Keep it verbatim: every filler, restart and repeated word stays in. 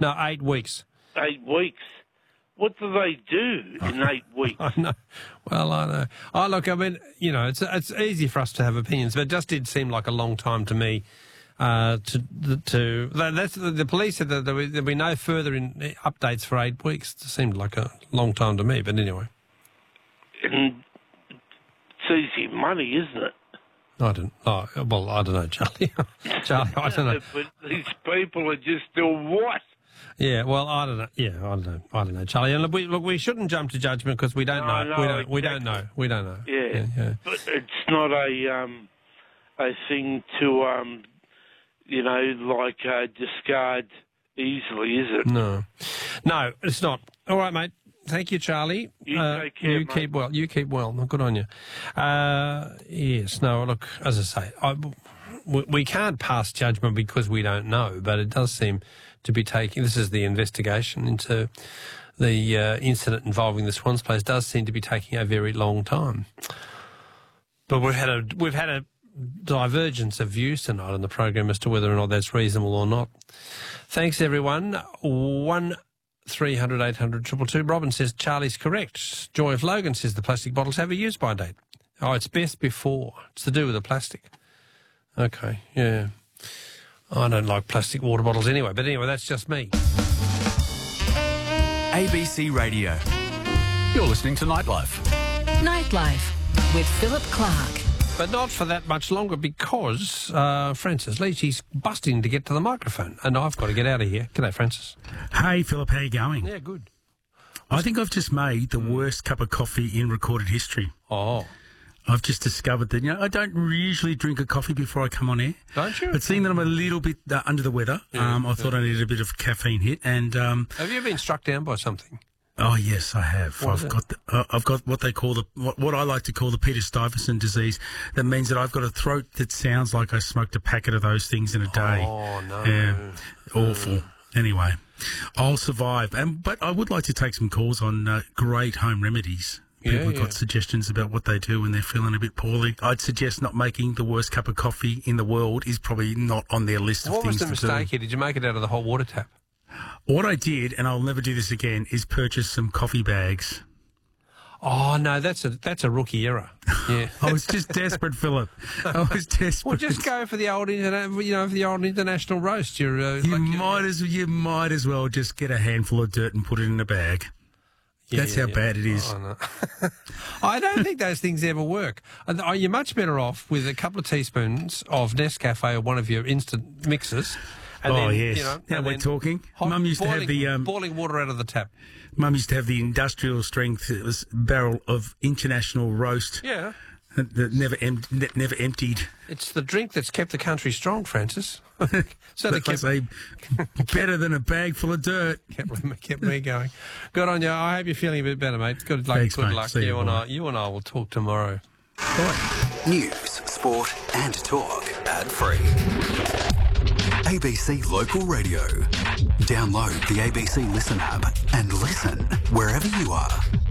No, eight weeks. Eight weeks. What do they do in eight weeks? I know. Well, I know. Oh, look, I mean, you know, it's it's easy for us to have opinions, but it just did seem like a long time to me. Uh, to to that's the, the police said that there'll be no further in updates for eight weeks. It seemed like a long time to me, but anyway. And it's easy money, isn't it? I don't. Oh, well, I don't know, Charlie. Charlie, I don't know. But these people are just doing what? Yeah, well, I don't know. Yeah, I don't know. I don't know, Charlie. And look, we, look, we shouldn't jump to judgment because we don't no, know. No, we don't. exactly. We don't know. We don't know. Yeah, yeah, yeah. But it's not a um, a thing to um, you know, like uh, discard easily, is it? No, no, it's not. All right, mate. Thank you, Charlie. You uh, take care, You mate. keep well. You keep well. Good on you. Uh, yes. No. Look, as I say, I, we, we can't pass judgment because we don't know. But it does seem to be taking. This is the investigation into the uh, incident involving the Swans Place. Does seem to be taking a very long time. But we've had a we've had a divergence of views tonight on the program as to whether or not that's reasonable or not. Thanks, everyone. One. three hundred, eight hundred, two two two. Robin says Charlie's correct. Joy of Logan says the plastic bottles have a use-by date. Oh, it's best before. It's to do with the plastic. Okay, yeah. I don't like plastic water bottles anyway, but anyway, that's just me. A B C Radio. You're listening to Nightlife. Nightlife with Philip Clark. But not for that much longer because uh, Francis Leach, he's busting to get to the microphone and I've got to get out of here. G'day, Francis. Hey, Philip, how you going? Yeah, good. I think I've just made the worst cup of coffee in recorded history. Oh. I've just discovered that, you know, I don't usually drink a coffee before I come on air. Don't you? But seeing that I'm a little bit uh, under the weather, Yeah, um, I yeah. thought I needed a bit of caffeine hit. And um, Have you been struck down by something? oh yes, I have. What is I've it? got the, uh, I've got what they call the what, what I like to call the Peter Stuyvesant disease. That means that I've got a throat that sounds like I smoked a packet of those things in a day. Oh, no. Yeah, awful. Anyway, I'll survive. And but I would like to take some calls on uh, great home remedies. People Yeah, have yeah. got suggestions about what they do when they're feeling a bit poorly. I'd suggest not making the worst cup of coffee in the world is probably not on their list of What was things the to mistake do. here? Did you make it out of the hot water tap? What I did, and I'll never do this again, is purchase some coffee bags. Oh, no, that's a that's a rookie error. Yeah. I was just desperate, Philip. I was desperate. Well, just go for the old, interna- you know, for the old international roast. You're, uh, You like, might as you might as well just get a handful of dirt and put it in a bag. Yeah, That's yeah, how yeah. bad it is. Oh, no. I don't think those things ever work. Uh, You're much better off with a couple of teaspoons of Nescafe or one of your instant mixes. And Oh, then, yes. You know, Now and we're then talking. hot- Mum used to have boiling- the, um, boiling water out of the tap. Mum used to have the industrial strength uh, s- barrel of international roast Yeah. that that never em- ne- never emptied. It's the drink that's kept the country strong, Francis. so they I kept, say better than a bag full of dirt. kept, kept me going. Good on you. I hope you're feeling a bit better, mate. Good luck. Thanks, good mate. luck. See you, You and bye. I. You and I will talk tomorrow. News, sport and talk. Ad-free. A B C Local Radio. Download the A B C Listen app and listen wherever you are.